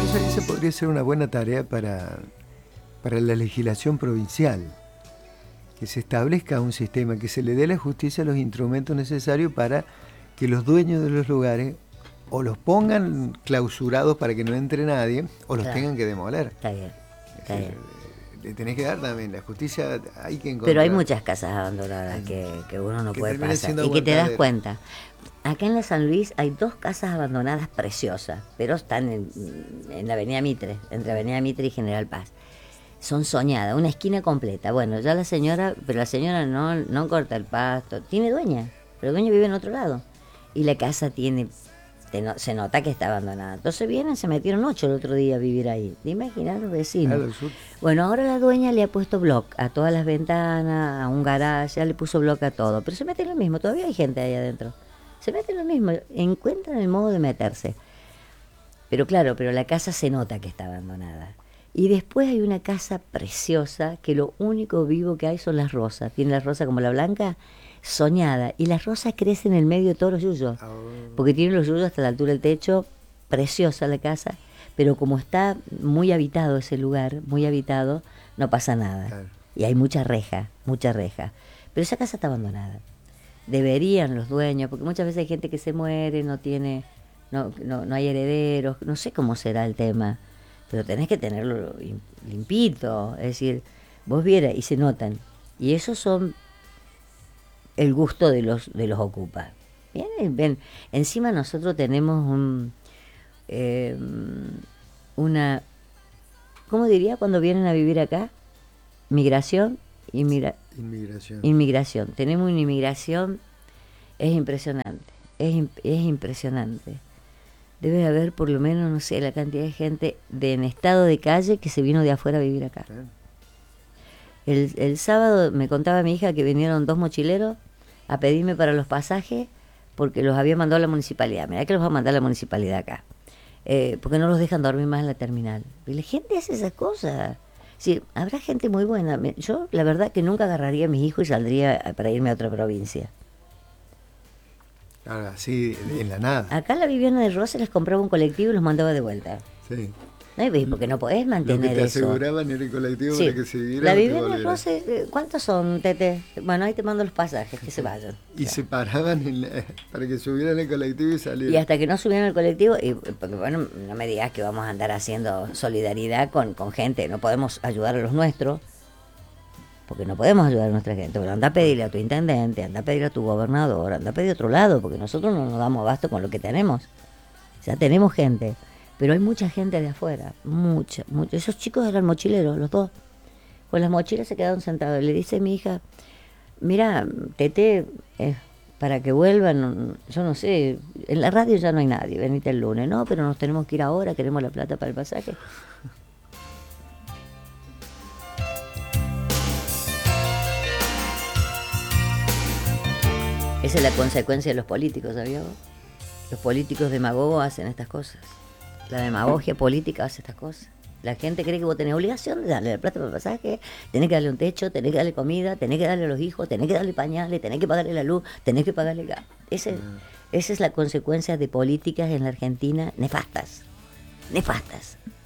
esa podría ser una buena tarea para la legislación provincial, que se establezca un sistema, que se le dé a la justicia los instrumentos necesarios para que los dueños de los lugares o los pongan clausurados para que no entre nadie, o los tengan que demoler. Está bien, está bien. Le tenés que dar también, la justicia hay que encontrar. Pero hay muchas casas abandonadas que uno no puede pasar y que te das cuenta. Acá en la San Luis hay 2 casas abandonadas preciosas, pero están en la Avenida Mitre, entre Avenida Mitre y General Paz. Son soñadas, una esquina completa. Bueno, ya la señora no corta el pasto, tiene dueña, pero el dueño vive en otro lado. Y la casa se nota que está abandonada. Entonces vienen, se metieron 8 el otro día a vivir ahí. ¿Te imaginas los vecinos? Bueno, ahora la dueña le ha puesto block a todas las ventanas, a un garage, ya le puso block a todo. Pero se mete lo mismo, todavía hay gente ahí adentro. Se mete lo mismo, encuentran el modo de meterse. Pero claro, la casa se nota que está abandonada. Y después hay una casa preciosa que lo único vivo que hay son las rosas. Tiene las rosas como la blanca, soñada. Y las rosas crecen en el medio de todos los yuyos. Porque tiene los yuyos hasta la altura del techo. Preciosa la casa. Pero como está muy habitado ese lugar, muy habitado, no pasa nada. Claro. Y hay mucha reja. Pero esa casa está abandonada. Deberían los dueños, porque muchas veces hay gente que se muere, no hay herederos, no sé cómo será el tema, pero tenés que tenerlo limpito, es decir, vos vieras y se notan, y esos son el gusto de los ocupas. Bien, encima nosotros tenemos una, ¿cómo diría cuando vienen a vivir acá? Inmigración. Tenemos una inmigración, es impresionante, es impresionante. Debe haber por lo menos, no sé, la cantidad de gente en estado de calle que se vino de afuera a vivir acá. El sábado me contaba mi hija que vinieron 2 mochileros a pedirme para los pasajes porque los había mandado la municipalidad. Mirá que los va a mandar la municipalidad acá. Porque no los dejan dormir más en la terminal. Y la gente hace esas cosas. Sí, habrá gente muy buena. Yo, la verdad, que nunca agarraría a mis hijos y saldría para irme a otra provincia. Claro, así, en la nada. Acá la Viviana de Rosa les compraba un colectivo y los mandaba de vuelta. Sí. ¿No? Porque no podés mantener eso. Lo que te aseguraban era el colectivo para que se viviera. La Viviana de Rosa, ¿cuántos son, Tete? Bueno, ahí te mando los pasajes, que se vayan. Y se paraban para que subieran el colectivo y salieran. Y hasta que no subieran el colectivo, porque bueno, no me digas que vamos a andar haciendo solidaridad con gente, no podemos ayudar a los nuestros, porque no podemos ayudar a nuestra gente. Pero anda a pedirle a tu intendente, anda a pedirle a tu gobernador, anda a pedir a otro lado, porque nosotros no nos damos abasto con lo que tenemos. Ya tenemos gente. Pero hay mucha gente de afuera, mucha. Esos chicos eran mochileros, los 2. Con las mochilas se quedaron sentados. Le dice mi hija, mira, Tete, para que vuelvan, yo no sé, en la radio ya no hay nadie, venite el lunes. No, pero nos tenemos que ir ahora, queremos la plata para el pasaje. Esa es la consecuencia de los políticos, ¿sabías vos? Los políticos demagogos hacen estas cosas. La demagogia política hace estas cosas. La gente cree que vos tenés obligación de darle la plata para el pasaje, tenés que darle un techo, tenés que darle comida, tenés que darle a los hijos, tenés que darle pañales, tenés que pagarle la luz, tenés que pagarle gas. Esa es la consecuencia de políticas en la Argentina nefastas.